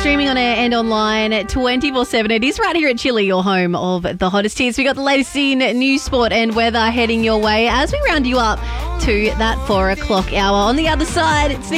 streaming on air and online 24/7. It is right here at Chili, your home of the hottest hits. We got the latest in news, sport and weather heading your way as we round you up to that 4 o'clock hour. On the other side, it's